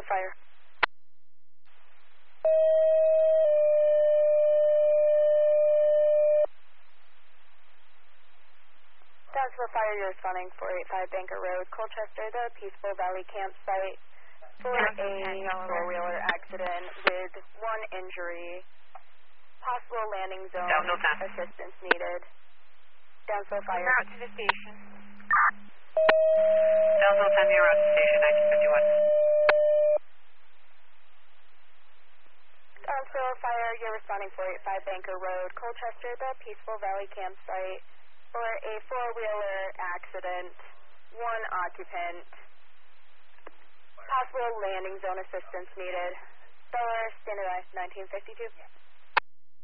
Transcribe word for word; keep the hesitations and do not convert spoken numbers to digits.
for fire. Townsville Fire, you're responding four eighty-five Banker Road, Colchester, the Peaceful Valley campsite for a four-wheeler accident with one injury. Possible landing zone assistance needed. Townsville Fire. Route to the station. Townsville ten, you're route to station, nineteen fifty-one. Townsville Fire, you're responding four eighty-five Banker Road, Colchester, the Peaceful Valley campsite for a four-wheeler accident, one occupant. Possible landing zone assistance needed. Stellar, standard nineteen fifty-two.